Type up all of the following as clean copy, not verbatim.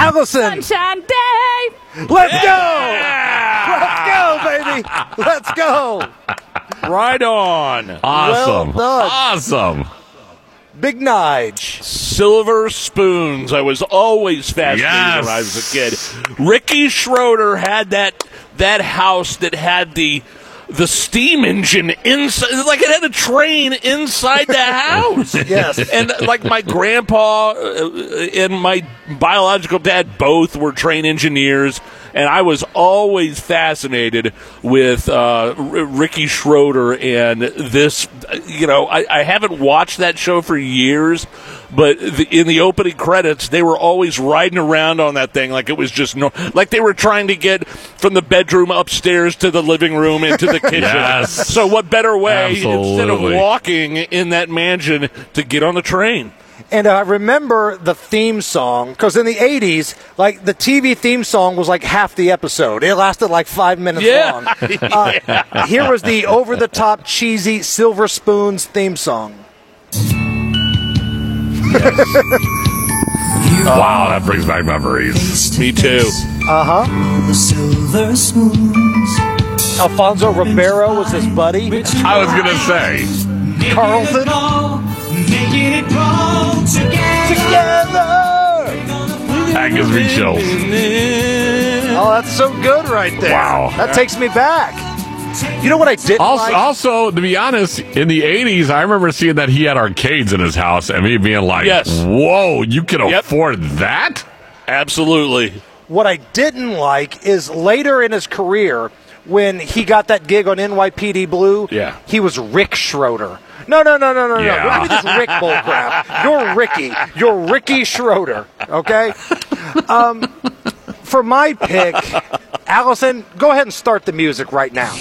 Allison. Sunshine Day. Let's go. Let's go, baby. Let's go. Right on. Awesome. Well done. Awesome. Big Nige. Silver spoons. I was always fascinated when I was a kid. Ricky Schroeder had that house that had the steam engine inside, like it had a train inside the house. Yes. And like my grandpa and my biological dad both were train engineers, and I was always fascinated with Ricky Schroeder and this. I haven't watched that show for years, but in the opening credits, they were always riding around on that thing like it was just like they were trying to get from the bedroom upstairs to the living room into the kitchen. Yes. So what better way instead of Absolutely. walking in that mansion to get on the train? And I remember the theme song, because in the 80s, like, the TV theme song was like half the episode. It lasted like 5 minutes long. Here was the over-the-top, cheesy Silver Spoons theme song. Wow, that brings back memories. Me too. The silver spoons. Alfonso Ribeiro was his buddy. I was going to say. Carlton. Making it grow together. That gives me chills. Oh, that's so good right there. Wow. That takes me back. You know what I didn't like? Also, to be honest, in the 80s, I remember seeing that he had arcades in his house and me being like, Yes. whoa, you can afford that? Absolutely. What I didn't like is later in his career, when he got that gig on NYPD Blue, he was Rick Schroeder. No. Yeah. Give me this Rick bullcrap. You're Ricky. You're Ricky Schroeder, okay? For my pick, Allison, go ahead and start the music right now.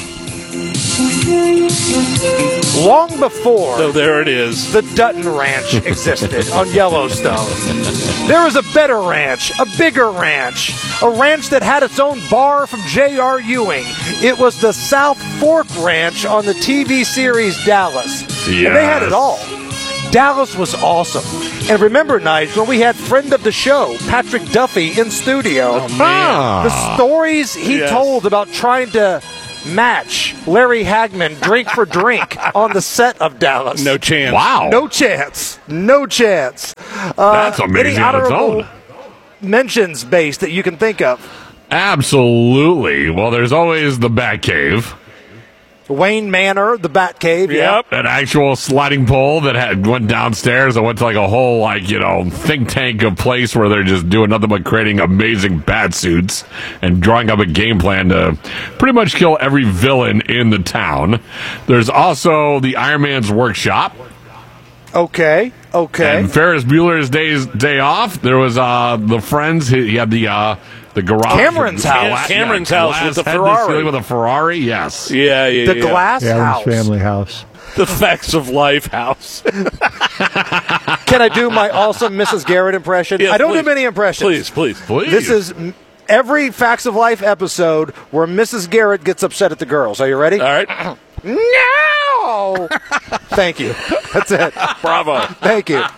Long before So there it is. the Dutton Ranch existed on Yellowstone, there was a better ranch, a bigger ranch, a ranch that had its own bar from J.R. Ewing. It was the South Fork Ranch on the TV series Dallas. And they had it all. Dallas was awesome. And remember, Nige, when we had friend of the show, Patrick Duffy, in studio, the stories he told about trying to match Larry Hagman drink for drink on the set of Dallas. No chance. Wow. No chance. No chance. That's amazing any on its honorable own. mentions base that you can think of? Absolutely. Well, there's always the Batcave. Wayne Manor, the Batcave. Yep. An actual sliding pole that went downstairs and went to like a whole think tank of place where they're just doing nothing but creating amazing bat suits and drawing up a game plan to pretty much kill every villain in the town. There's also the Iron Man's workshop. Okay. And Ferris Bueller's Day Off. There was the Friends. He had the garage. Cameron's house. Cameron's house with the headless Ferrari. ceiling with a Ferrari. Yes. Yeah. The Glass House. Family House. The Facts of Life house. Can I do my awesome Mrs. Garrett impression? Yeah, I don't please. do many impressions. Please. This is every Facts of Life episode where Mrs. Garrett gets upset at the girls. Are you ready? All right. No! Thank you. That's it. Bravo. Thank you.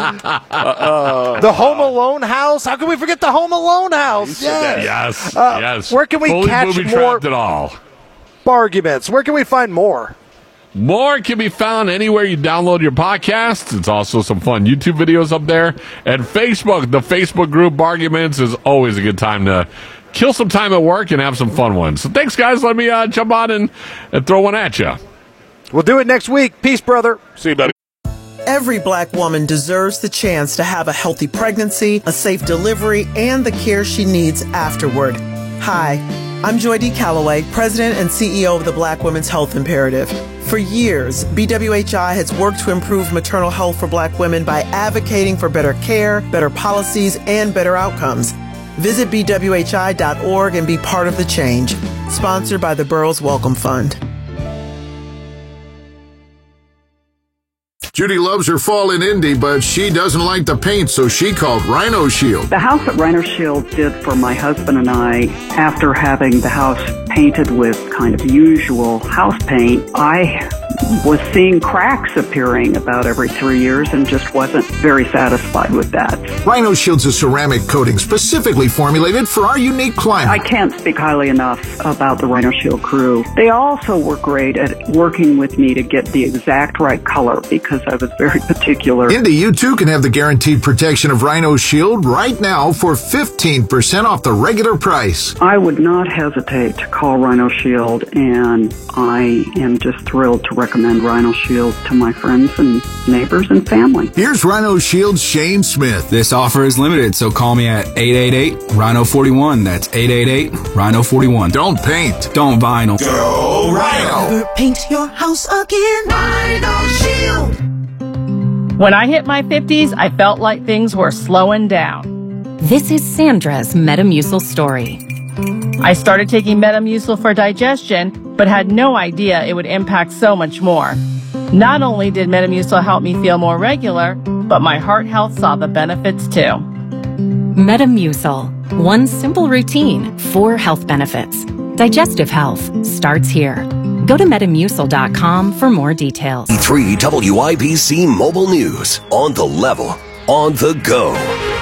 The Home Alone house? How can we forget the Home Alone house? Yes. Where can we Fully catch booby more trapped it all? arguments? Where can we find more? More can be found anywhere you download your podcasts. It's also some fun YouTube videos up there. And Facebook, the Facebook group Barguments is always a good time to kill some time at work and have some fun ones. So thanks, guys. Let me jump on and throw one at you. We'll do it next week. Peace, brother. See you, buddy. Every black woman deserves the chance to have a healthy pregnancy, a safe delivery, and the care she needs afterward. Hi, I'm Joy D. Calloway, President and CEO of the Black Women's Health Imperative. For years, BWHI has worked to improve maternal health for black women by advocating for better care, better policies, and better outcomes. Visit BWHI.org and be part of the change. Sponsored by the Burroughs Welcome Fund. Judy loves her fall in Indy, but she doesn't like the paint, so she called Rhino Shield. The house that Rhino Shield did for my husband and I, after having the house painted with kind of usual house paint, I was seeing cracks appearing about every 3 years and just wasn't very satisfied with that. Rhino Shield's a ceramic coating specifically formulated for our unique climate. I can't speak highly enough about the Rhino Shield crew. They also were great at working with me to get the exact right color because I was very particular. Indy, you too can have the guaranteed protection of Rhino Shield right now for 15% off the regular price. I would not hesitate to call Rhino Shield, and I am just thrilled to recommend Rhino Shield to my friends and neighbors and family. Here's Rhino Shield's Shane Smith. This offer is limited, so call me at 888-RHINO-41. That's 888-RHINO-41. Don't paint. Don't vinyl. Go Rhino. Never paint your house again. Rhino Shield. When I hit my 50s, I felt like things were slowing down. This is Sandra's Metamucil story. I started taking Metamucil for digestion, but had no idea it would impact so much more. Not only did Metamucil help me feel more regular, but my heart health saw the benefits too. Metamucil. One simple routine, 4 health benefits. Digestive health starts here. Go to Metamucil.com for more details. 3 WIBC Mobile News. On the level. On the go.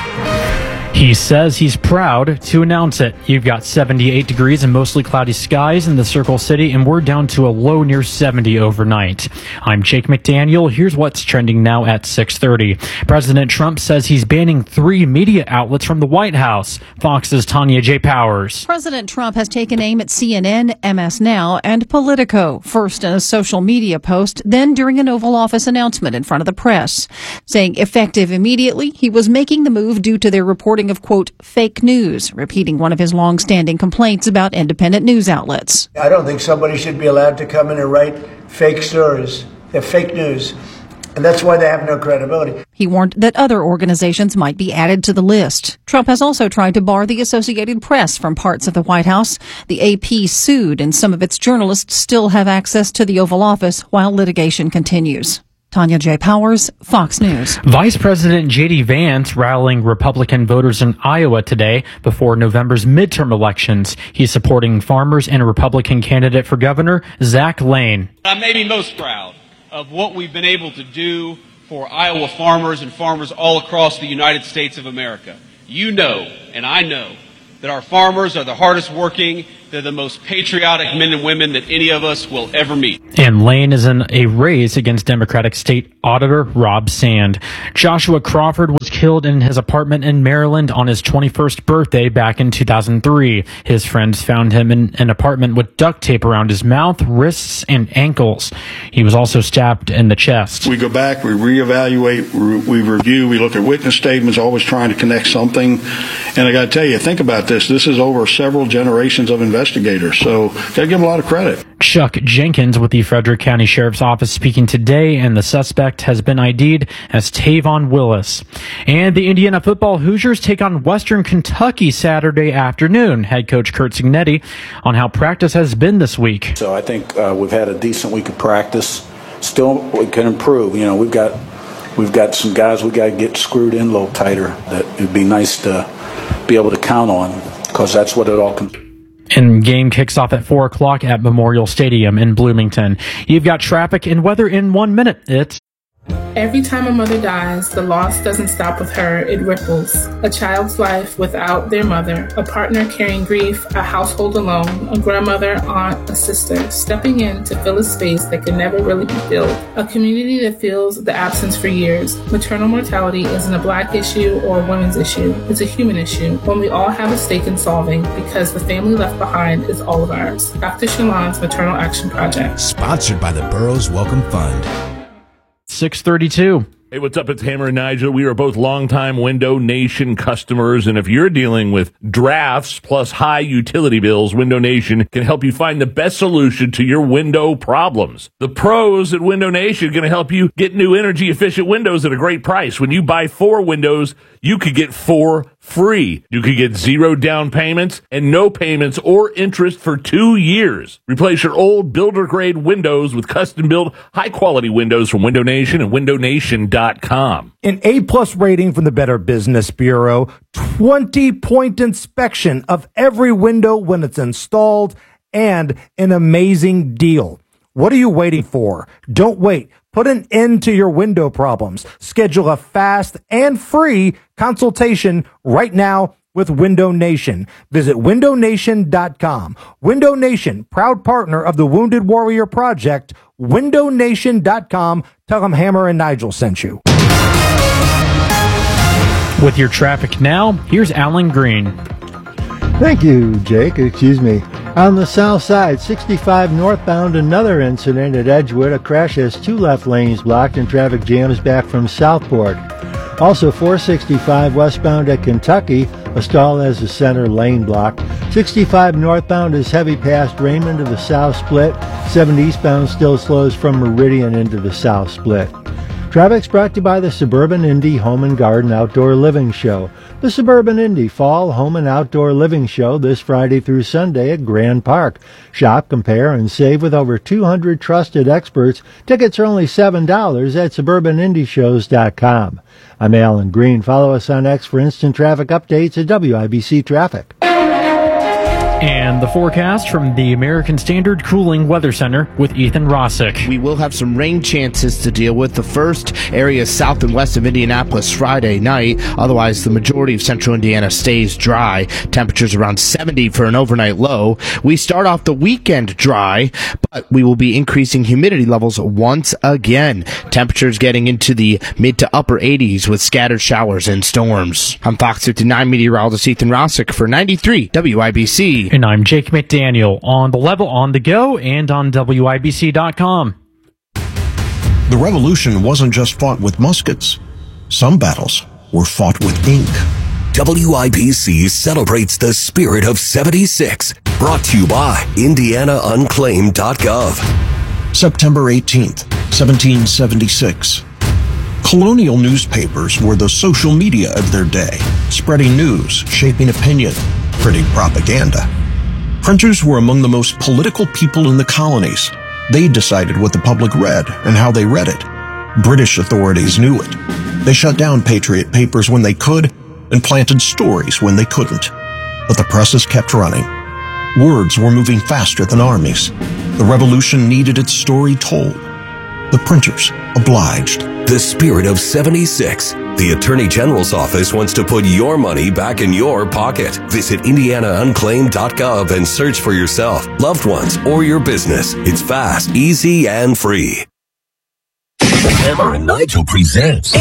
He says he's proud to announce it. You've got 78 degrees and mostly cloudy skies in the Circle City, and we're down to a low near 70 overnight. I'm Jake McDaniel. Here's what's trending now at 6:30. President Trump says he's banning 3 media outlets from the White House. Fox's Tanya J. Powers. President Trump has taken aim at CNN, MS Now, and Politico, first in a social media post, then during an Oval Office announcement in front of the press. Saying effective immediately, he was making the move due to their reporting of, quote, fake news, repeating one of his long-standing complaints about independent news outlets. I don't think somebody should be allowed to come in and write fake stories. They're fake news, and that's why they have no credibility. He warned that other organizations might be added to the list. Trump has also tried to bar the Associated Press from parts of the White House. The AP sued, and some of its journalists still have access to the Oval Office while litigation continues. Tanya J. Powers, Fox News. Vice President J.D. Vance rallying Republican voters in Iowa today before November's midterm elections. He's supporting farmers and a Republican candidate for governor, Zach Lane. I'm maybe most proud of what we've been able to do for Iowa farmers and farmers all across the United States of America. You know, and I know, that our farmers are the hardest working. They're the most patriotic men and women that any of us will ever meet. And Lane is in a race against Democratic State Auditor Rob Sand. Joshua Crawford was killed in his apartment in Maryland on his 21st birthday back in 2003. His friends found him in an apartment with duct tape around his mouth, wrists, and ankles. He was also stabbed in the chest. We go back, we reevaluate, we review, we look at witness statements, always trying to connect something. And I got to tell you, think about this. This is over several generations of investigators, so got to give them a lot of credit. Chuck Jenkins with the Frederick County Sheriff's Office speaking today, and the suspect has been ID'd as Tavon Willis. And the Indiana football Hoosiers take on Western Kentucky Saturday afternoon. Head coach Curt Cignetti on how practice has been this week. So I think we've had a decent week of practice. Still, we can improve. You know, we've got some guys we got to get screwed in a little tighter. That it'd be nice to be able to count on, because that's what it all can. And game kicks off at 4 o'clock at Memorial Stadium in Bloomington. You've got traffic and weather in 1 minute. It's Every time a mother dies, the loss doesn't stop with her, it ripples. A child's life without their mother, a partner carrying grief, a household alone, a grandmother, aunt, a sister, stepping in to fill a space that can never really be filled. A community that feels the absence for years. Maternal mortality isn't a Black issue or a women's issue. It's a human issue, one we all have a stake in solving, because the family left behind is all of ours. Dr. Shalon's Maternal Action Project. Sponsored by the Burroughs Welcome Fund. 6:32. Hey, what's up? It's Hammer and Nigel. We are both longtime Window Nation customers, and if you're dealing with drafts plus high utility bills, Window Nation can help you find the best solution to your window problems. The pros at Window Nation are going to help you get new energy-efficient windows at a great price. When you buy 4 windows, you could get 4 free. You could get 0 down payments and no payments or interest for 2 years. Replace your old builder-grade windows with custom-built, high-quality windows from Window Nation and windownation.com. An A-plus rating from the Better Business Bureau, 20-point inspection of every window when it's installed, and an amazing deal. What are you waiting for? Don't wait. Put an end to your window problems. Schedule a fast and free consultation right now with Window Nation. Visit windownation.com. Window Nation, proud partner of the Wounded Warrior Project. windownation.com. Tell them Hammer and Nigel sent you. With your traffic now, here's Alan Green. Thank you, Jake. Excuse me. On the south side, 65 northbound, another incident at Edgewood. A crash has 2 left lanes blocked and traffic jams back from Southport. Also, 465 westbound at Kentucky, a stall has the center lane blocked. 65 northbound is heavy past Raymond to the south split. 70 eastbound still slows from Meridian into the south split. Traffic's brought to you by the Suburban Indy Home and Garden Outdoor Living Show. The Suburban Indy Fall Home and Outdoor Living Show this Friday through Sunday at Grand Park. Shop, compare, and save with over 200 trusted experts. Tickets are only $7 at suburbanindyshows.com. I'm Alan Green. Follow us on X for instant traffic updates at WIBC Traffic. And the forecast from the American Standard Cooling Weather Center with Ethan Rossick. We will have some rain chances to deal with. The first area south and west of Indianapolis Friday night. Otherwise, the majority of central Indiana stays dry. Temperatures around 70 for an overnight low. We start off the weekend dry, but we will be increasing humidity levels once again. Temperatures getting into the mid to upper 80s with scattered showers and storms. I'm Fox 59 meteorologist Ethan Rossick for 93 WIBC. And I'm Jake McDaniel on The Level on the go and on WIBC.com. The Revolution wasn't just fought with muskets. Some battles were fought with ink. WIBC celebrates the spirit of 76. Brought to you by IndianaUnclaimed.gov. September 18th, 1776. Colonial newspapers were the social media of their day, spreading news, shaping opinion, printing propaganda. Printers were among the most political people in the colonies. They decided what the public read and how they read it. British authorities knew it. They shut down patriot papers when they could and planted stories when they couldn't. But the presses kept running. Words were moving faster than armies. The revolution needed its story told. The printers obliged. The spirit of 76. The Attorney General's office wants to put your money back in your pocket. Visit IndianaUnclaimed.gov and search for yourself, loved ones, or your business. It's fast, easy, and free. Hammer and Nigel presents